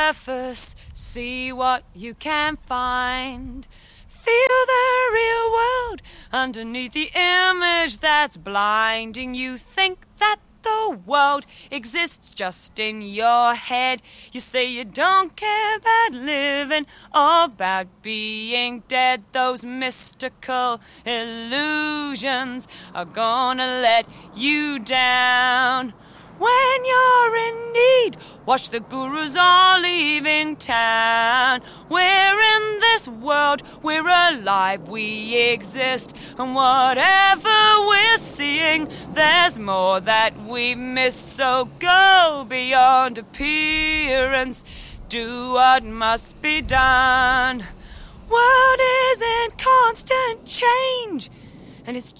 surface, see what you can find. Feel the real world underneath the image that's blinding. You think that the world exists just in your head. You say you don't care about living or about being dead. Those mystical illusions are gonna let you down. When you're in need, watch the gurus all leaving town. We're in this world, we're alive, we exist. And whatever we're seeing, there's more that we miss. So go beyond appearance, do what must be done. World is in constant change, and it's